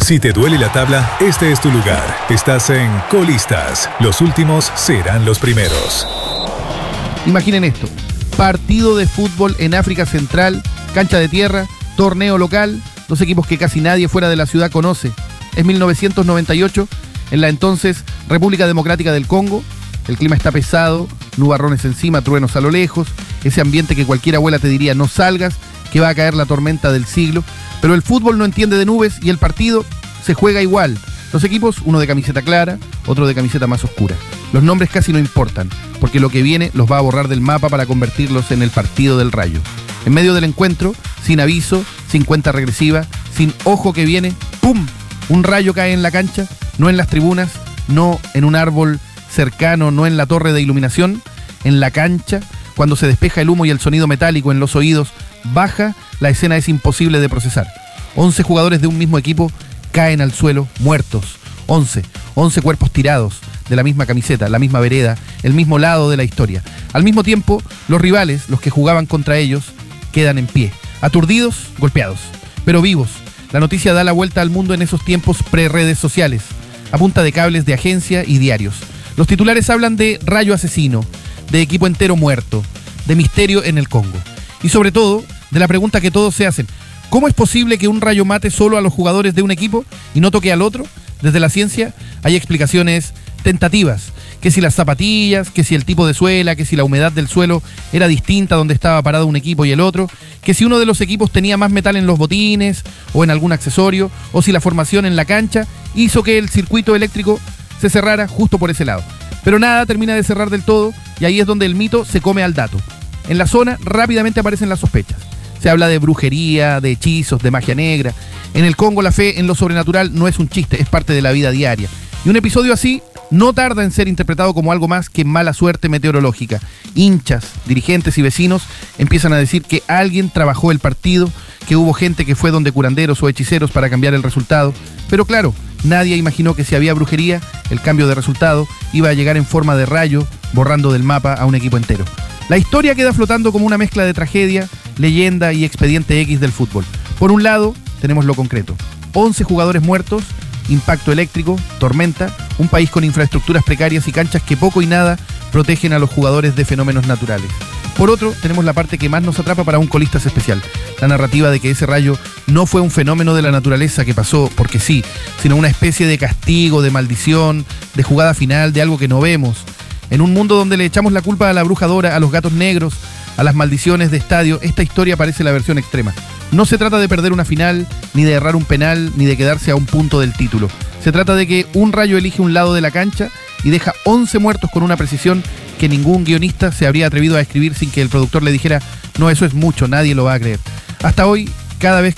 Si te duele la tabla, este es tu lugar. Estás en Colistas. Los últimos serán los primeros. Imaginen esto: partido de fútbol en África Central, cancha de tierra, torneo local, dos equipos que casi nadie fuera de la ciudad conoce. Es 1998, en la entonces República Democrática del Congo. El clima está pesado, nubarrones encima, truenos a lo lejos, ese ambiente que cualquier abuela te diría no salgas, que va a caer la tormenta del siglo. Pero el fútbol no entiende de nubes y el partido se juega igual. Los equipos, uno de camiseta clara, otro de camiseta más oscura. Los nombres casi no importan, porque lo que viene los va a borrar del mapa para convertirlos en el partido del Rayo. En medio del encuentro, sin aviso, sin cuenta regresiva, sin ojo que viene, ¡pum! Un rayo cae en la cancha, no en las tribunas, no en un árbol cercano, no en la torre de iluminación, en la cancha. Cuando se despeja el humo y el sonido metálico en los oídos baja, la escena es imposible de procesar. 11 jugadores de un mismo equipo caen al suelo muertos. 11 cuerpos tirados, de la misma camiseta, la misma vereda, el mismo lado de la historia. Al mismo tiempo, los rivales, los que jugaban contra ellos, quedan en pie, aturdidos, golpeados, pero vivos. La noticia da la vuelta al mundo en esos tiempos pre-redes sociales, a punta de cables de agencia y diarios. Los titulares hablan de rayo asesino, de equipo entero muerto, de misterio en el Congo. Y sobre todo, de la pregunta que todos se hacen: ¿cómo es posible que un rayo mate solo a los jugadores de un equipo y no toque al otro? Desde la ciencia hay explicaciones tentativas, que si las zapatillas, que si el tipo de suela, que si la humedad del suelo era distinta donde estaba parado un equipo y el otro, que si uno de los equipos tenía más metal en los botines o en algún accesorio, o si la formación en la cancha hizo que el circuito eléctrico se cerrara justo por ese lado. Pero nada termina de cerrar del todo, y ahí es donde el mito se come al dato. En la zona rápidamente aparecen las sospechas. Se habla de brujería, de hechizos, de magia negra. En el Congo la fe en lo sobrenatural no es un chiste, es parte de la vida diaria. Y un episodio así no tarda en ser interpretado como algo más que mala suerte meteorológica. Hinchas, dirigentes y vecinos empiezan a decir que alguien trabajó el partido, que hubo gente que fue donde curanderos o hechiceros para cambiar el resultado. Pero claro, nadie imaginó que si había brujería, el cambio de resultado iba a llegar en forma de rayo, borrando del mapa a un equipo entero. La historia queda flotando como una mezcla de tragedia, leyenda y expediente X del fútbol. Por un lado, tenemos lo concreto: 11 jugadores muertos, impacto eléctrico, tormenta, un país con infraestructuras precarias y canchas que poco y nada protegen a los jugadores de fenómenos naturales. Por otro, tenemos la parte que más nos atrapa para un Colistas especial: la narrativa de que ese rayo no fue un fenómeno de la naturaleza que pasó porque sí, sino una especie de castigo, de maldición, de jugada final, de algo que no vemos. En un mundo donde le echamos la culpa a la bruja Dora, a los gatos negros, a las maldiciones de estadio, esta historia parece la versión extrema. No se trata de perder una final, ni de errar un penal, ni de quedarse a un punto del título. Se trata de que un rayo elige un lado de la cancha y deja 11 muertos con una precisión que ningún guionista se habría atrevido a escribir sin que el productor le dijera: no, eso es mucho, nadie lo va a creer. Hasta hoy, cada vez